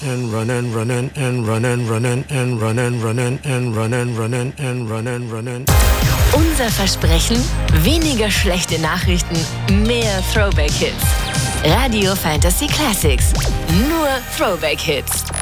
and run and run and run and run and run and run and run and run and run and run. Unser Versprechen: weniger schlechte Nachrichten, mehr Throwback-Hits. Radio Fantasy Classics. Nur Throwback-Hits.